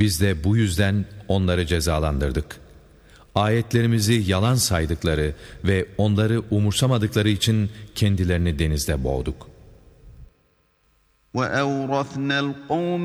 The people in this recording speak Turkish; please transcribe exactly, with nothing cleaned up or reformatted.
Biz de bu yüzden onları cezalandırdık. Ayetlerimizi yalan saydıkları ve onları umursamadıkları için kendilerini denizde boğduk. وَأَوْرَثْنَا الْقَوْمَ